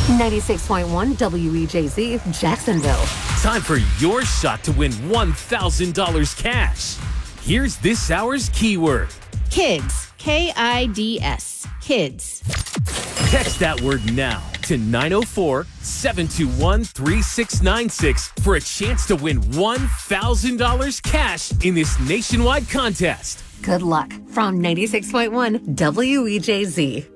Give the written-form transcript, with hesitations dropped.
96.1 WEJZ, Jacksonville. Time for your shot to win $1,000 cash. Here's this hour's keyword. Kids. Kids. Kids. Text that word now to 904-721-3696 for a chance to win $1,000 cash in this nationwide contest. Good luck from 96.1 WEJZ.